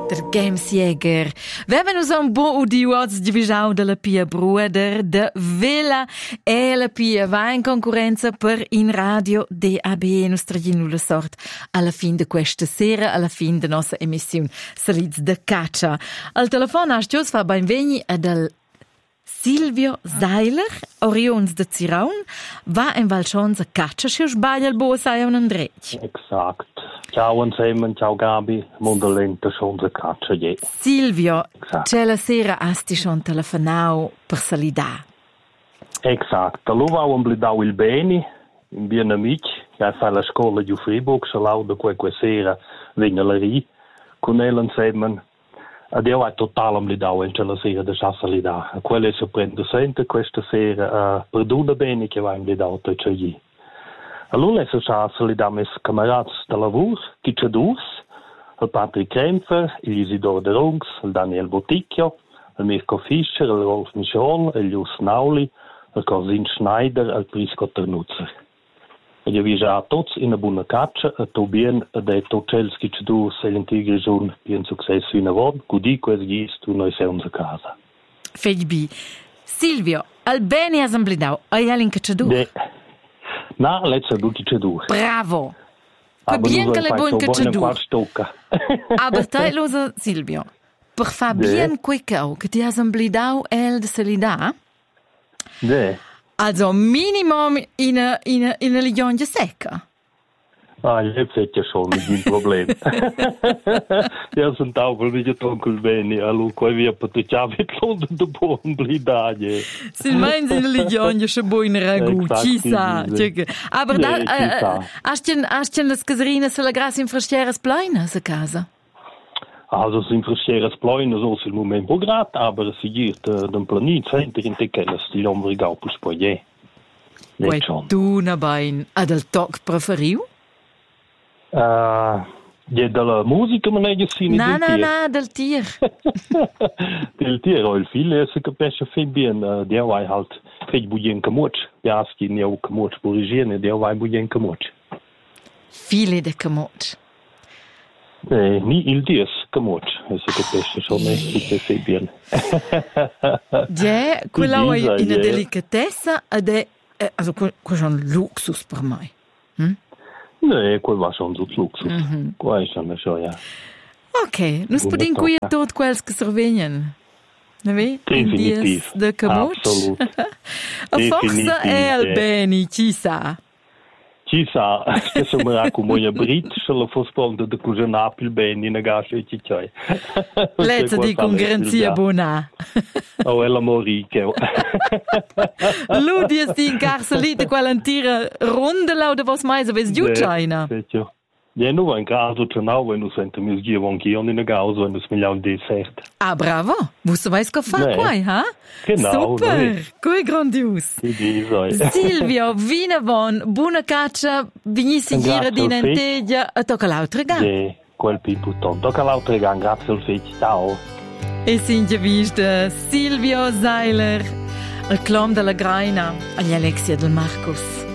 der Gamesjäger. Wir haben uns un buon udiots divisau della Pia Bruder de Villa e la Pia va in concorrenza per in radio DAB nostra la sort alla fin de questa sera, alla fin de nostra emissione Saliz de Caccia. Al telefono a stios fa benveni del Silvio Seiler, oriuns de Ziraun, va in Valschons a Caccia, se sbaglia il buo sai un Andrej. Exakt. Ciao insieme, ciao Gabi, mondolente schon a Caccia, je. Silvio, c'è la sera asti schon telefonau per salida. Exakt. Da luva un blidau il beni, in bien amic, che fa la scuola di Fribourg, se lauda quella sera vigneleri, con el insieme. Io è total blidau in la sera de salida. Quella se prende sempre questa sera, perdona bene che va in blidau te c'è gli. Allora se salida mes camarats da lavoro, che c'è dus, il Patrick Krempfer, il Isidore de Rungs, il Daniel Boticchio, il Mirko Fischer, il Rolf Michol, il Jus Nauli, il Corsin Schneider, il Prisco Ternutzer. E io vi già tutti in una buona caccia, e tu bien, ed è tutto ciò che c'è dus, e l'integri giorno, bien successo in avon, così questo gisto, noi siamo a casa. Fegbi, Silvio, al bene assemblidau, hai alin che c'è dus? No, let's do che c'è dus. Bravo! Que bien che le buon che c'è dus. Aber te losa, Silvio, per fa bien quei che ti assemblidau el de salida? Also Minimum in eine Ligonja secca. Jetzt hätte ich schon ein Problem. Ja, sind auch wieder dunkel wenig. Allora, qua via potete avere da buon blidaglie. Se meins in der Ligonja schon buon ragu, chissà. Aber da, hast du das Caserines la Grasse in Frascieres Pleines a casa? Also sind Frascieres Pleines so im Moment prograt, aber sie geht den Planin center in Tekeles, die Lombrigau per spoglier. Quei tu na bain ad el toc preferiu? Della musica non è che si No, del tier. Del tier, il figlio se capisce fin bien, der vai halt fej bujen kamoch, jaski neu kamoch borigene, der vai bujen kamoch. File de kamoch. Ni il dies kamoch, se capisce schon nicht fin bien. Ja, quella è una delicatessa ed è also questo è un luxus per me. Nee, quel war schon so Luxus. Qua è schon, ja. Ok, nus podem qui tot quels che sorvegnen. Ne vi? Definitiv. De camuc. Absolut. A forza è al beni, ci sa. Chissà, se sembra come una Brit, se lo fosse pronto da cucinare più bene in una gascia e ci c'è. Lezza di con garanzia buona. Oh, è l'amore che ho. Ludi è in carcelita quell'antira ronda lauda vos mai se ves giù China. Ja, nur ein Gras oder genau, wenn du sent mir gier von gier in der Gaus, wenn du es mir laut desert. Ah, bravo. Wusst weißt go fa quai, ha? Genau. Super. Coi grandios. Silvio, vina von buona caccia, vinissi gira di nenteglia, a tocca l'altra gang. Ja, quel piputon. Tocca l'altra gang, grazie al fetch. Ciao. E sinja vista Silvio Seiler, il clom della Graina, agli Alexia del Marcos.